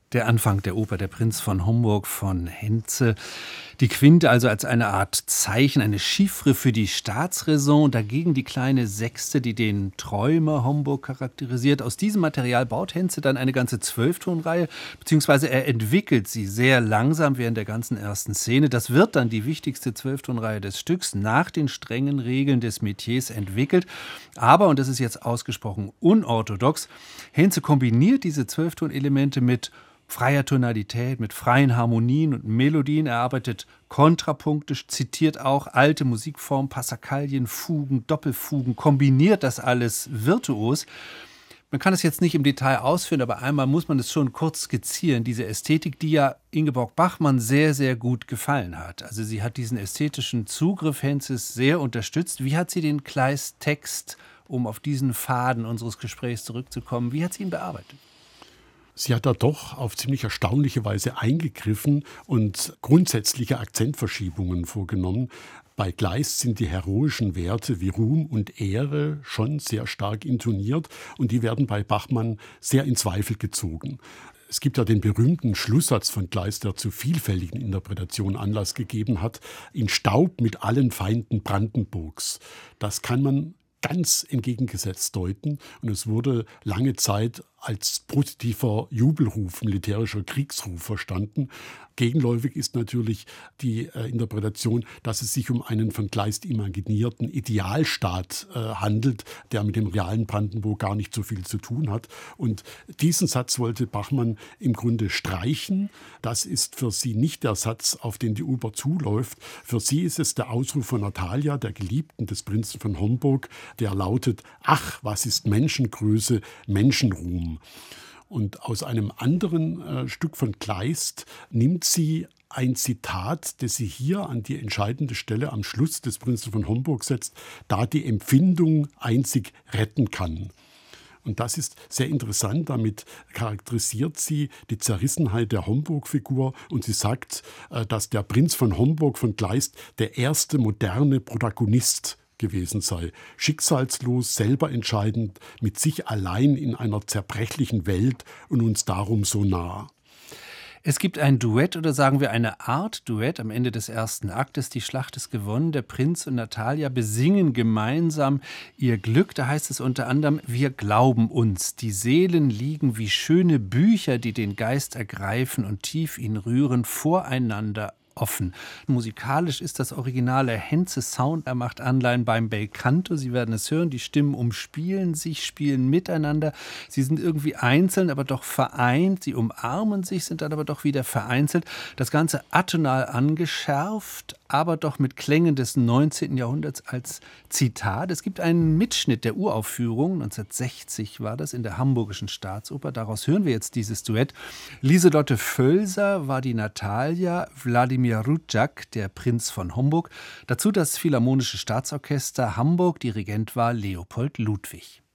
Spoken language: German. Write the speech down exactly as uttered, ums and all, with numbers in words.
Der Anfang der Oper Der Prinz von Homburg von Henze. Die Quinte also als eine Art Zeichen, eine Chiffre für die Staatsräson, dagegen die kleine Sechste, die den Träumer Homburg charakterisiert. Aus diesem Material baut Henze dann eine ganze Zwölftonreihe, beziehungsweise er entwickelt sie sehr langsam während der ganzen ersten Szene. Das wird dann die wichtigste Zwölftonreihe des Stücks, nach den strengen Regeln des Metiers entwickelt. Aber, und das ist jetzt ausgesprochen unorthodox, Henze kombiniert diese Zwölftonelemente mit freier Tonalität, mit freien Harmonien und Melodien. Er arbeitet kontrapunktisch, zitiert auch alte Musikformen, Passacaglia, Fugen, Doppelfugen, kombiniert das alles virtuos. Man kann es jetzt nicht im Detail ausführen, aber einmal muss man es schon kurz skizzieren, diese Ästhetik, die ja Ingeborg Bachmann sehr, sehr gut gefallen hat. Also sie hat diesen ästhetischen Zugriff Henzes sehr unterstützt. Wie hat sie den Kleist-Text, um auf diesen Faden unseres Gesprächs zurückzukommen, wie hat sie ihn bearbeitet? Sie hat da doch auf ziemlich erstaunliche Weise eingegriffen und grundsätzliche Akzentverschiebungen vorgenommen. Bei Kleist sind die heroischen Werte wie Ruhm und Ehre schon sehr stark intoniert und die werden bei Bachmann sehr in Zweifel gezogen. Es gibt ja den berühmten Schlusssatz von Kleist, der zu vielfältigen Interpretationen Anlass gegeben hat: In Staub mit allen Feinden Brandenburgs. Das kann man ganz entgegengesetzt deuten und es wurde lange Zeit als positiver Jubelruf, militärischer Kriegsruf verstanden. Gegenläufig ist natürlich die äh, Interpretation, dass es sich um einen von Kleist imaginierten Idealstaat äh, handelt, der mit dem realen Brandenburg gar nicht so viel zu tun hat. Und diesen Satz wollte Bachmann im Grunde streichen. Das ist für sie nicht der Satz, auf den die Oper zuläuft. Für sie ist es der Ausruf von Natalia, der Geliebten des Prinzen von Homburg, der lautet: Ach, was ist Menschengröße, Menschenruhm. Und aus einem anderen äh, Stück von Kleist nimmt sie ein Zitat, das sie hier an die entscheidende Stelle am Schluss des Prinzen von Homburg setzt, da die Empfindung einzig retten kann. Und das ist sehr interessant, damit charakterisiert sie die Zerrissenheit der Homburg-Figur und sie sagt, äh, dass der Prinz von Homburg von Kleist der erste moderne Protagonist gewesen sei. Schicksalslos, selber entscheidend, mit sich allein in einer zerbrechlichen Welt und uns darum so nah. Es gibt ein Duett oder sagen wir eine Art Duett am Ende des ersten Aktes. Die Schlacht ist gewonnen. Der Prinz und Natalia besingen gemeinsam ihr Glück. Da heißt es unter anderem: Wir glauben uns. Die Seelen liegen wie schöne Bücher, die den Geist ergreifen und tief ihn rühren, voreinander offen. Musikalisch ist das originale Henze-Sound. Er macht Anleihen beim Bel Canto. Sie werden es hören. Die Stimmen umspielen sich, spielen miteinander. Sie sind irgendwie einzeln, aber doch vereint. Sie umarmen sich, sind dann aber doch wieder vereinzelt. Das Ganze atonal angeschärft, aber doch mit Klängen des neunzehnten Jahrhunderts als Zitat. Es gibt einen Mitschnitt der Uraufführung, neunzehnhundertsechzig war das, in der Hamburgischen Staatsoper. Daraus hören wir jetzt dieses Duett. Lieselotte Völser war die Natalia, Wladimir Rudjak, der Prinz von Homburg. Dazu das Philharmonische Staatsorchester Hamburg, Dirigent war Leopold Ludwig.